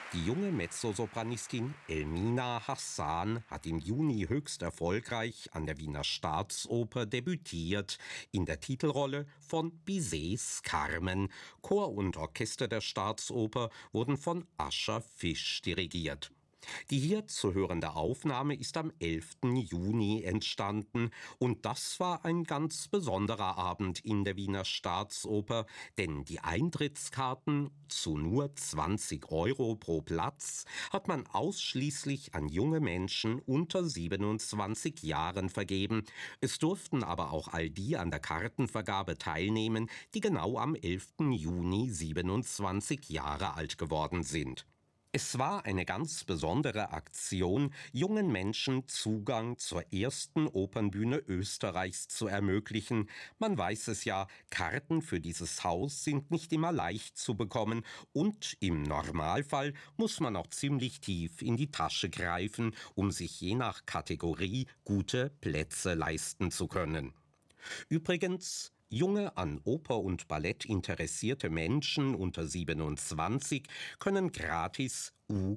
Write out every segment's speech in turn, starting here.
Die junge Mezzosopranistin Elmina Hassan hat im Juni höchst erfolgreich an der Wiener Staatsoper debütiert, in der Titelrolle von Bizets Carmen. Chor und Orchester der Staatsoper wurden von Ascher Fisch dirigiert. Die hier zu hörende Aufnahme ist am 11. Juni entstanden und das war ein ganz besonderer Abend in der Wiener Staatsoper, denn die Eintrittskarten zu nur 20 € pro Platz hat man ausschließlich an junge Menschen unter 27 Jahren vergeben. Es durften aber auch all die an der Kartenvergabe teilnehmen, die genau am 11. Juni 27 Jahre alt geworden sind. Es war eine ganz besondere Aktion, jungen Menschen Zugang zur ersten Opernbühne Österreichs zu ermöglichen. Man weiß es ja, Karten für dieses Haus sind nicht immer leicht zu bekommen und im Normalfall muss man auch ziemlich tief in die Tasche greifen, um sich je nach Kategorie gute Plätze leisten zu können. Übrigens, junge, an Oper und Ballett interessierte Menschen unter 27 können gratis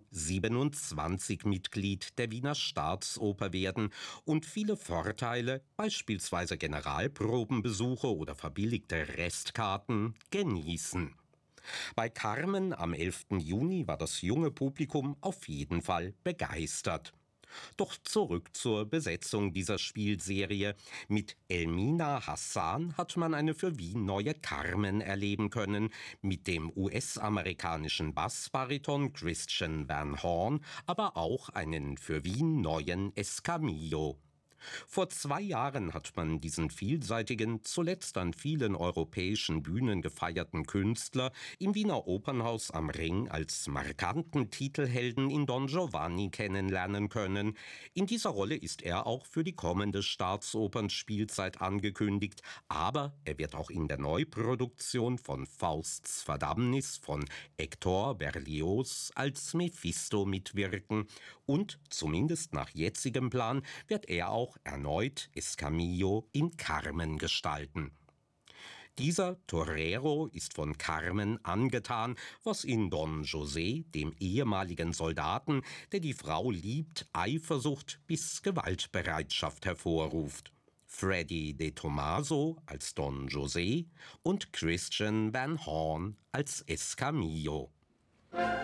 U27-Mitglied der Wiener Staatsoper werden und viele Vorteile, beispielsweise Generalprobenbesuche oder verbilligte Restkarten, genießen. Bei Carmen am 11. Juni war das junge Publikum auf jeden Fall begeistert. Doch zurück zur Besetzung dieser Spielserie. Mit Elmina Hassan hat man eine für Wien neue Carmen erleben können, mit dem US-amerikanischen Bassbariton Christian Van Horn, aber auch einen für Wien neuen Escamillo. Vor 2 Jahren hat man diesen vielseitigen, zuletzt an vielen europäischen Bühnen gefeierten Künstler im Wiener Opernhaus am Ring als markanten Titelhelden in Don Giovanni kennenlernen können. In dieser Rolle ist er auch für die kommende Staatsopernspielzeit angekündigt, aber er wird auch in der Neuproduktion von Fausts Verdammnis von Hector Berlioz als Mephisto mitwirken und, zumindest nach jetzigem Plan, wird er auch erneut Escamillo in Carmen gestalten. Dieser Torero ist von Carmen angetan, was in Don José, dem ehemaligen Soldaten, der die Frau liebt, Eifersucht bis Gewaltbereitschaft hervorruft. Freddie De Tomaso als Don José und Christian Van Horn als Escamillo.